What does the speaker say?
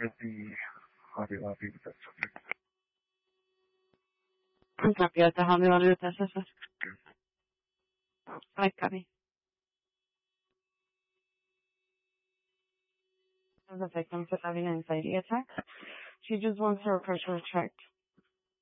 the Hobby Lobby with that subject. I'm happy at the Hobby Lobby with that subject. Hi, Cubby. As a victim of having an anxiety attack, she just wants her pressure checked.